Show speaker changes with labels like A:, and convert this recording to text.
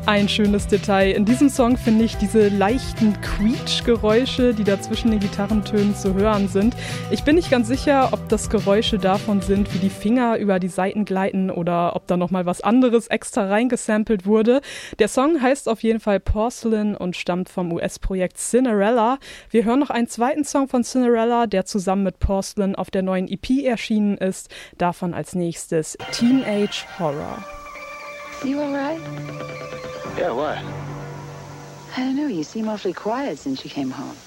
A: Ein schönes Detail. In diesem Song finde ich diese leichten Quietsch-Geräusche, die da zwischen den Gitarrentönen zu hören sind. Ich bin nicht ganz sicher, ob das Geräusche davon sind, wie die Finger über die Saiten gleiten oder ob da nochmal was anderes extra reingesampelt wurde. Der Song heißt auf jeden Fall Porcelain und stammt vom US-Projekt Cinderella. Wir hören noch einen zweiten Song von Cinderella, der zusammen mit Porcelain auf der neuen EP erschienen ist. Davon als nächstes Teenage Horror.
B: You all right?
C: Yeah, what?
B: I don't know. You seem awfully quiet since you came home.